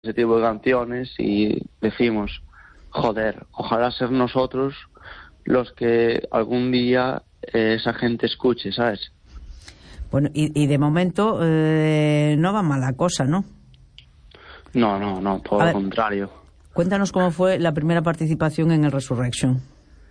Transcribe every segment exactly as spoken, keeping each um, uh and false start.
ese tipo de canciones y decimos, joder, ojalá ser nosotros los que algún día eh, esa gente escuche, ¿sabes? Bueno, y, y de momento eh, no va mala cosa, ¿no? No, no, no, todo lo contrario. Cuéntanos cómo fue la primera participación en el Resurrection.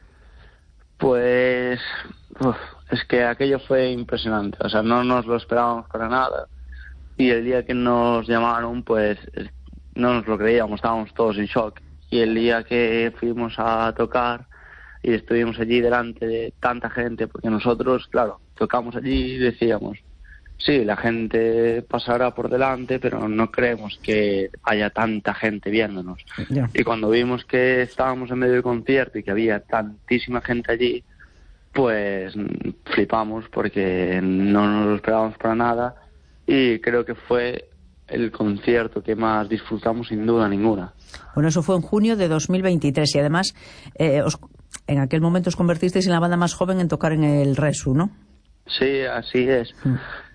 Pues uf, es que aquello fue impresionante, o sea, no nos lo esperábamos para nada y el día que nos llamaron pues no nos lo creíamos, estábamos todos en shock y el día que fuimos a tocar y estuvimos allí delante de tanta gente, porque nosotros, claro, tocamos allí y decíamos, sí, la gente pasará por delante, pero no creemos que haya tanta gente viéndonos. Yeah. Y cuando vimos que estábamos en medio del concierto y que había tantísima gente allí, pues flipamos porque no nos lo esperábamos para nada y creo que fue el concierto que más disfrutamos sin duda ninguna. Bueno, eso fue en junio de dos mil veintitrés y además eh, os, en aquel momento os convertisteis en la banda más joven en tocar en el Resu, ¿no? Sí, así es. Mm.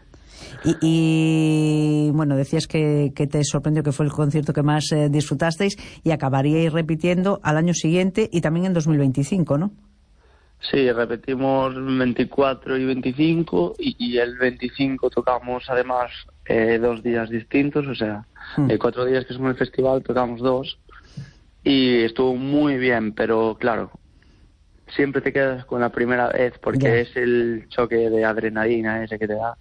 Y, y bueno, decías que, que te sorprendió, que fue el concierto que más eh, disfrutasteis y acabaríais repitiendo al año siguiente y también en dos mil veinticinco, ¿no? Sí, repetimos veinticuatro y veinticinco y, y el veinticinco tocamos además eh, dos días distintos, o sea, mm. eh, cuatro días que son el festival tocamos dos y estuvo muy bien, pero claro, siempre te quedas con la primera vez porque yeah. es el choque de adrenalina ese que te da.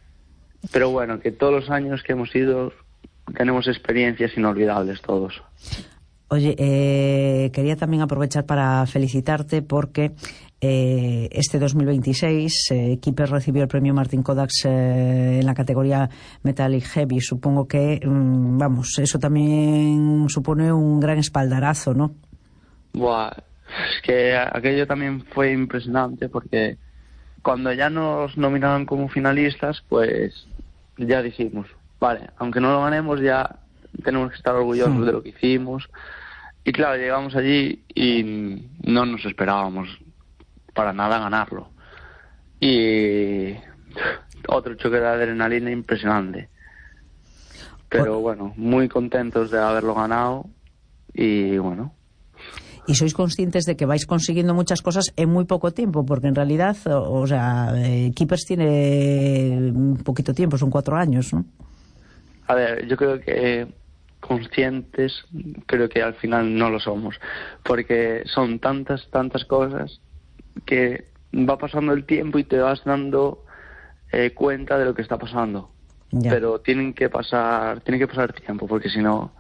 Pero bueno, que todos los años que hemos ido tenemos experiencias inolvidables todos. Oye, eh, quería también aprovechar para felicitarte porque eh, este dos mil veintiséis eh, Keepers recibió el premio Martin Kodax eh, en la categoría Metallic Heavy. Supongo que, mm, vamos, eso también supone un gran espaldarazo, ¿no? Buah, es que aquello también fue impresionante porque cuando ya nos nominaron como finalistas, pues ya dijimos, vale, aunque no lo ganemos ya tenemos que estar orgullosos sí. de lo que hicimos. Y claro, llegamos allí y no nos esperábamos para nada ganarlo. Y otro choque de adrenalina impresionante. Pero bueno, muy contentos de haberlo ganado y bueno. Y sois conscientes de que vais consiguiendo muchas cosas en muy poco tiempo, porque en realidad, o, o sea, eh, Keepers tiene un poquito tiempo, son cuatro años, ¿no? A ver, yo creo que conscientes, creo que al final no lo somos, porque son tantas, tantas cosas que va pasando el tiempo y te vas dando eh, cuenta de lo que está pasando. Ya. Pero tienen que pasar, tiene que pasar tiempo, porque si no...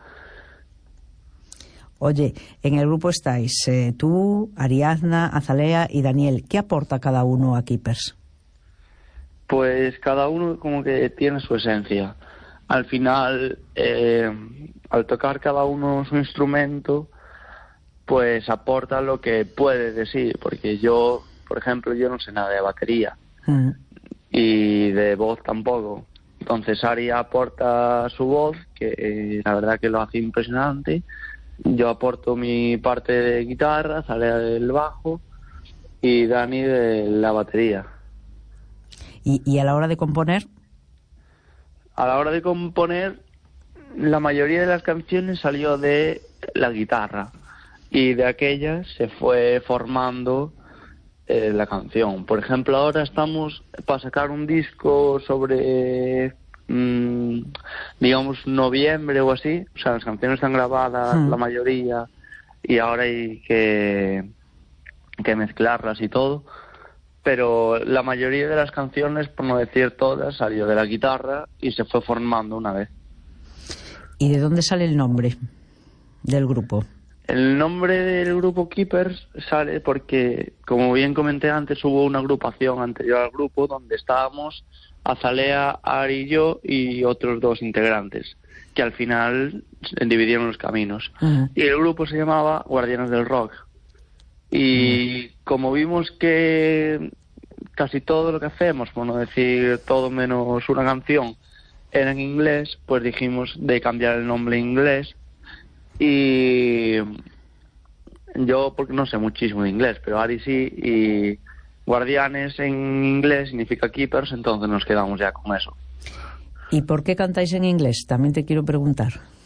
Oye, en el grupo estáis eh, tú, Ariadna, Azalea y Daniel. ¿Qué aporta cada uno a Keepers? Pues cada uno como que tiene su esencia. Al final, eh, al tocar cada uno su instrumento, pues aporta lo que puede decir. Porque yo, por ejemplo, yo no sé nada de batería uh-huh. y de voz tampoco. Entonces Ari aporta su voz, que eh, la verdad que lo hace impresionante. Yo aporto mi parte de guitarra, Zalea del bajo y Dani de la batería. ¿Y, y a la hora de componer? A la hora de componer, la mayoría de las canciones salió de la guitarra y de aquellas se fue formando eh, la canción. Por ejemplo, ahora estamos para sacar un disco sobre... digamos noviembre o así, o sea, las canciones están grabadas hmm. la mayoría y ahora hay que que mezclarlas y todo, pero la mayoría de las canciones, por no decir todas, salió de la guitarra y se fue formando una vez. ¿Y de dónde sale el nombre del grupo? El nombre del grupo Keepers sale porque, como bien comenté antes, hubo una agrupación anterior al grupo donde estábamos Azalea, Ari y yo y otros dos integrantes que al final dividieron los caminos. Uh-huh. Y el grupo se llamaba Guardianes del Rock. Y uh-huh. como vimos que casi todo lo que hacemos, por no decir todo menos una canción, era en inglés, pues dijimos de cambiar el nombre en inglés. Y yo, porque no sé muchísimo de inglés, pero Ari sí, y Guardianes en inglés significa Keepers, entonces nos quedamos ya con eso. ¿Y por qué cantáis en inglés? También te quiero preguntar.